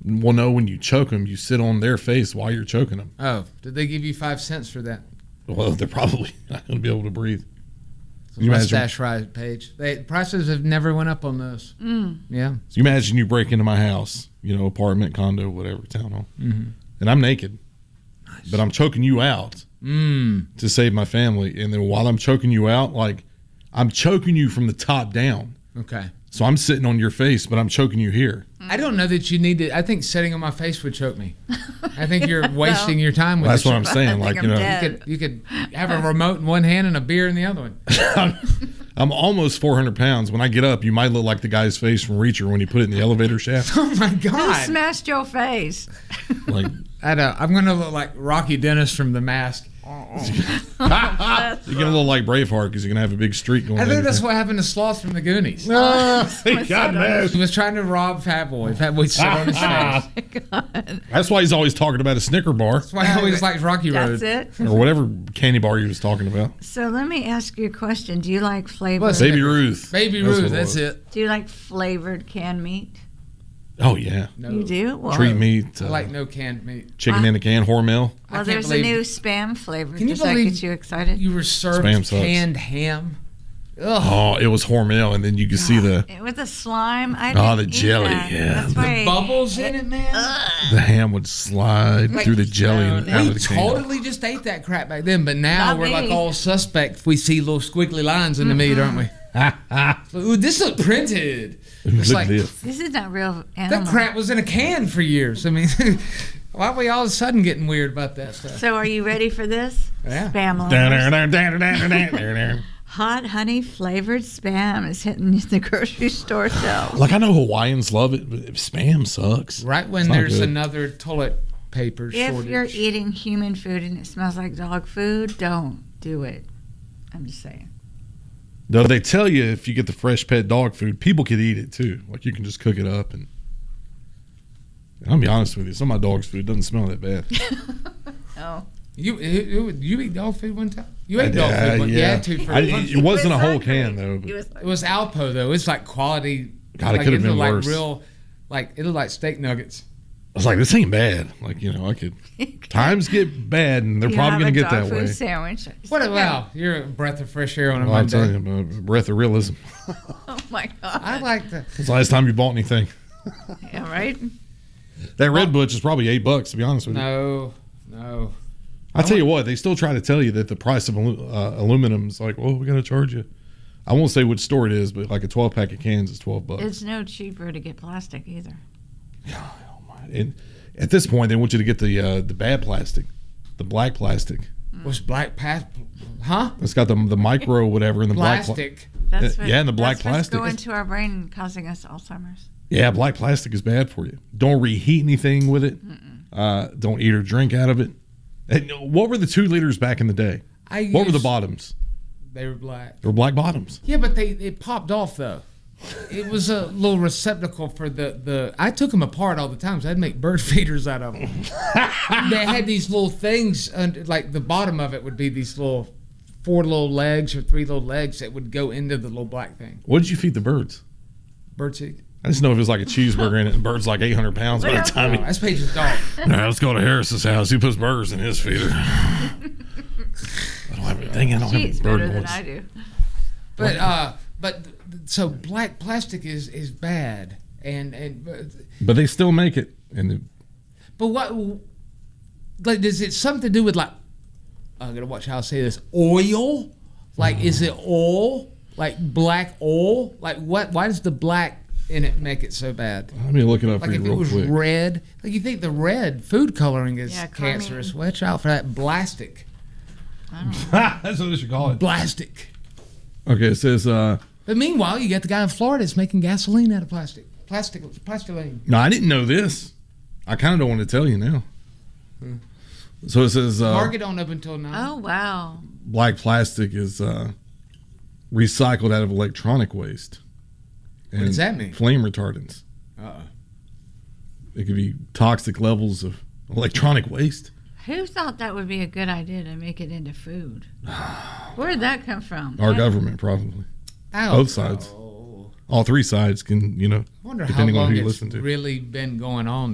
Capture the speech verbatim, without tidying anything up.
Well, no, when you choke them, you sit on their face while you're choking them. Oh, did they give you five cents for that? Well, they're probably not going to be able to breathe. So mustache ride page. They, prices have never went up on those. Mm. Yeah. So you imagine you break into my house, you know, apartment, condo, whatever, townhome, mm-hmm. and I'm naked, nice. But I'm choking you out mm. to save my family. And then while I'm choking you out, like I'm choking you from the top down. Okay. So I'm sitting on your face, but I'm choking you here. I don't know that you need to. I think sitting on my face would choke me. I think you're wasting well, your time with well, that's it. what I'm saying. Like, you know, you could, you could have a remote in one hand and a beer in the other one. I'm almost four hundred pounds. When I get up, you might look like the guy's face from Reacher when he put it in the elevator shaft. Oh, my God. Who smashed your face? Like, I don't, I'm going to look like Rocky Dennis from The Mask. You're going to look like Braveheart because you're going to have a big streak going on. I think that's what happened to Sloth from the Goonies. Oh, thank goodness. He was trying to rob Fat Boy. Fat Boy sit on his face. God. That's why he's always talking about a Snicker bar. That's why he always likes Rocky Road. That's it? Or whatever candy bar he was talking about. So let me ask you a question. Do you like flavored? Baby Ruth. Baby That's Ruth, what it that's was. it. Do you like flavored canned meat? Oh, yeah. No. You do? Well, Treat meat. I Uh, like no canned meat. chicken in a can, Hormel. Well, can't there's a believe- new Spam flavor. Can you Does that believe get you excited? You were served Spam sucks. canned ham. Ugh. Oh, it was Hormel, and then you could see the It- With the slime. I Oh, didn't the eat jelly, that. yeah. That's The why Bubbles in it, man. the ham would slide Like, through the jelly and out We of the can. totally just ate that crap back then, but now Not we're like me. all suspect if we see little squiggly lines in the meat, aren't we? So, ooh, this look printed. It's Look like at this. This is not real animal. that crap was in a can for years. I mean, why are we all of a sudden getting weird about that stuff? So are you ready for this? Yeah. Spam lovers. Hot honey flavored Spam is hitting the grocery store shelves. Like, I know Hawaiians love it, but Spam sucks. Right when It's not there's good. another toilet paper If shortage. you're eating human food and it smells like dog food, don't do it. I'm just saying. Though they tell you if you get the fresh pet dog food, people could eat it too. Like, you can just cook it up. And, and I'll be honest with you, some of my dog's food doesn't smell that bad. Oh. You, you you eat dog food one time? You ate I dog did, food one yeah. You had to for I- lunch. it wasn't a whole hungry. can, though. But He was It was Alpo though. It's like quality. God, it like, could have been looked like worse. Real, like it looked like steak nuggets. I was like, this ain't bad. Like, you know, I could. Times get bad, and they're You probably going have to a get dog that food way. Sandwich. What a wow! You're a breath of fresh air on a Well, I'm Monday. telling you, a breath of realism. Oh my God. I like the. When's the last time you bought anything? Yeah, right? That Red Butch is probably eight bucks, to be honest with you. No, no. I tell you what, they still try to tell you that the price of alu- uh, aluminum is like, well, we got to charge you. I won't say which store it is, but like a twelve pack of cans is twelve bucks. It's no cheaper to get plastic either. God, oh my. And at this point, they want you to get the uh, the bad plastic, the black plastic. Was black past? Huh? It's got the the micro whatever in the black. Pla- Plastic. That's Uh, what, yeah, and the black that's what's plastic. going to our brain and causing us Alzheimer's. yeah, black plastic is bad for you. Don't reheat anything with it. Uh, don't eat or drink out of it. And what were the two liters back in the day? I What were the used- bottoms? They were black. They were black bottoms. Yeah, but they it popped off though. It was a little receptacle for the the. I took them apart all the time. So I'd make bird feeders out of them. They had these little things, under, like the bottom of it would be these little four little legs or three little legs that would go into the little black thing. What did you feed the birds? Birdseed. I just know if it was like a cheeseburger in it, and the bird's like eight hundred pounds by the time Oh, he. that's Paige's dog. All right, let's go to Harris's house. He puts burgers in his feeder. I don't have a dang. I don't She have eats a bird better than noise. I do. But uh, but th- so black plastic is is bad, and and but, But they still make it, and the, but what like does it something to do with like I gotta watch how I say this oil? Like is it oil? Like black oil? Like what? Why does the black in it make it so bad? let me look it up Like for you if it real was quick. red, like you think the red food coloring is Yeah, carmine. cancerous. Watch out for that blastic. That's what they should call it. Blastic. Okay, it says. uh But meanwhile, you got the guy in Florida that's making gasoline out of plastic. Plastic, plastiline. No, I didn't know this. I kind of don't want to tell you now. So it says uh, Target don't open until nine. Oh, wow. black plastic is uh, recycled out of electronic waste. What does that mean? Flame retardants. Uh-uh. It could be toxic levels of electronic waste. Who thought that would be a good idea to make it into food? Where did that come from? Our I- government, probably. Ow. Both sides. Oh. All three sides can, you know, I wonder how depending on long who you it's listen to. really been going on